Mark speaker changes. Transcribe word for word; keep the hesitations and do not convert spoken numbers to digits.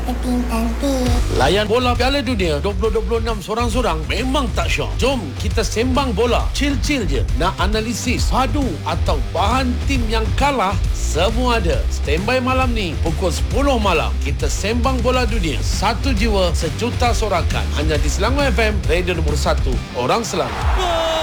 Speaker 1: penting cantik.
Speaker 2: Layan bola Piala Dunia dua ribu dua puluh enam sorang-sorang memang tak syok. Jom kita sembang bola. Chill-chill je. Nak analisis, padu atau bahan tim yang kalah, semua ada. Standby malam ni pukul sepuluh malam. Kita sembang bola dunia. Satu jiwa, sejuta sorakan. Hanya di Selangor F M, radio nombor satu. Orang Selangor.